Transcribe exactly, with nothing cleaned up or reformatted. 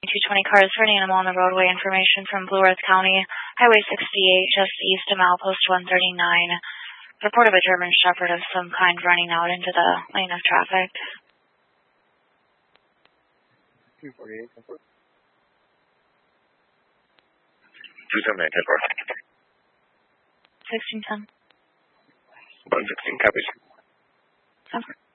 two twenty cars for an animal on the roadway. Information from Blue Earth County, Highway sixty-eight, just east of milepost one thirty-nine. Report of a German Shepherd of some kind running out into the lane of traffic. two forty-eight, two seven nine, ten four. sixteen ten. one sixteen, copies. Okay.